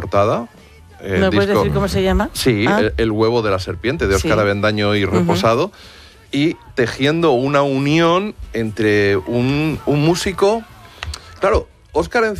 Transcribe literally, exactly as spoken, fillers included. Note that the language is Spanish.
portada. ¿Me disco, puedes decir cómo se llama? Sí, ah. el, el huevo de la serpiente, de Óscar sí. Avendaño y Reposado. Uh-huh. Y tejiendo una unión entre un, un músico... Claro, Óscar